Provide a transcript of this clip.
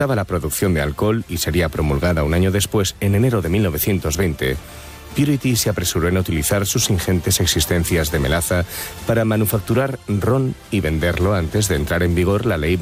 la producción de alcohol y sería promulgada un año después, en enero de 1920, Purity se apresuró en utilizar sus ingentes existencias de melaza para manufacturar ron y venderlo antes de entrar en vigor la ley